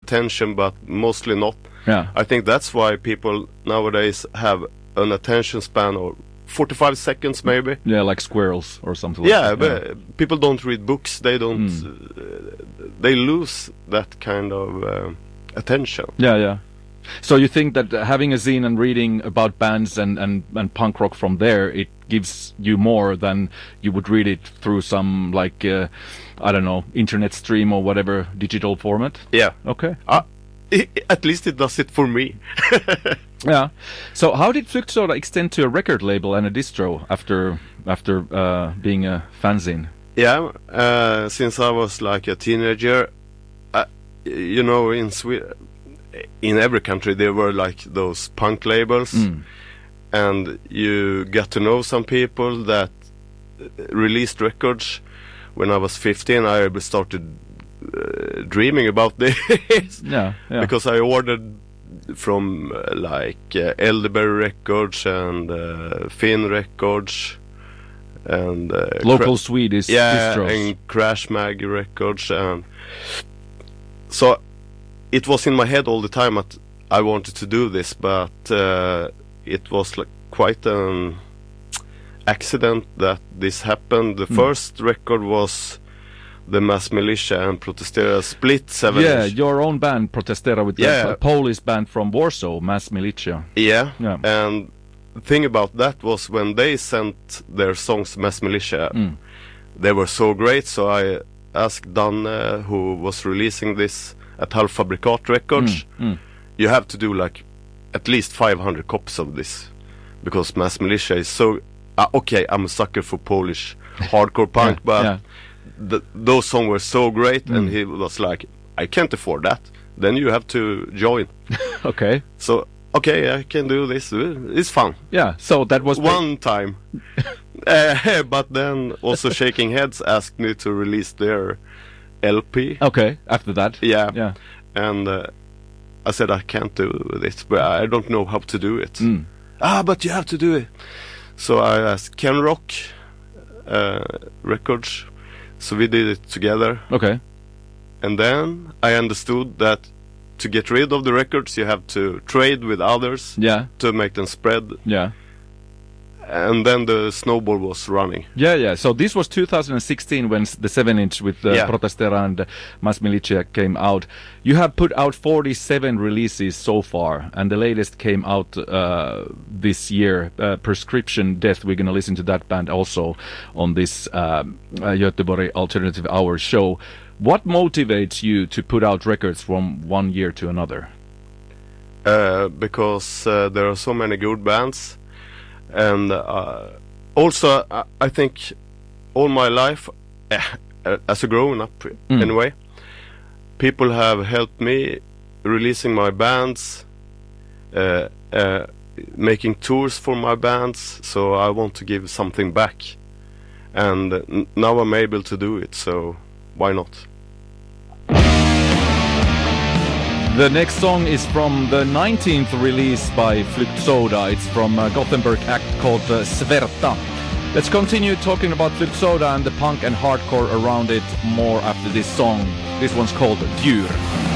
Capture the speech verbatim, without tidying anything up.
attention, but mostly not. Yeah. I think that's why people nowadays have an attention span of forty-five seconds maybe. Yeah, like squirrels or something yeah, like that. but Yeah, people don't read books. They don't. Mm. Uh, they lose that kind of uh, attention. yeah, yeah. So you think that uh, having a zine and reading about bands and, and, and punk rock from there, it gives you more than you would read it through some, like, uh, I don't know, internet stream or whatever digital format? Yeah. Okay. Uh, i at least it does it for me. Yeah. So how did Fluktsoda extend to a record label and a distro after after uh, being a fanzine? Yeah, uh, since I was like a teenager, uh, you know, in Sweden, in every country there were like those punk labels, Mm. and you got to know some people that released records. When I was fifteen, I started uh, dreaming about this. Yeah, yeah. Because I ordered from uh, like uh, Elderberry Records and uh, Finn Records and uh, Local Cra- Swedish yeah, distros. and Crash Mag Records, and so it was in my head all the time that I wanted to do this, but uh, it was like quite an accident that this happened. The Mm. first record was the Mass Militia and Protestera split seven Yeah, inch. your own band Protestera with Yeah. the Polish band from Warsaw, Mass Militia. Yeah. Yeah. And the thing about that was when they sent their songs to Mass Militia, Mm. they were so great, so I asked Danne, who was releasing this at Halvfabrikat Records, Mm. Mm. you have to do like at least five hundred copies of this, because Mass Militia is so uh, okay, I'm a sucker for Polish hardcore punk, Yeah, but yeah. th- those songs were so great, Mm. and he was like, I can't afford that, then you have to join. Okay. So okay, I can do this, it's fun. Yeah, so that was One time. uh, but then also Shaking Heads asked me to release their L P. Okay, after that. Yeah. Yeah. And uh, I said I can't do this, but I don't know how to do it. Mm. Ah, but you have to do it. So I asked Ken Rock uh, Records. So we did it together. Okay. And then I understood that to get rid of the records, you have to trade with others Yeah. to make them spread. Yeah. And then the snowball was running. Yeah, yeah. So this was two thousand sixteen when s- the seven inch with uh, Yeah. Protestera and uh, Mass Militia came out. You have put out forty-seven releases so far, and the latest came out uh, this year, uh, Prescription Death. We're going to listen to that band also on this um, uh, Göteborg Alternative Hour show. What motivates you to put out records from one year to another? Uh, because uh, there are so many good bands, and uh, also I, I think all my life, uh, as a grown up Mm. anyway, people have helped me releasing my bands, uh, uh, making tours for my bands, so I want to give something back, and uh, n- now I'm able to do it, so why not? The next song is from the nineteenth release by Fluktsoda. It's from a Gothenburg act called uh, Sverta. Let's continue talking about Fluktsoda and the punk and hardcore around it more after this song. This one's called Djur.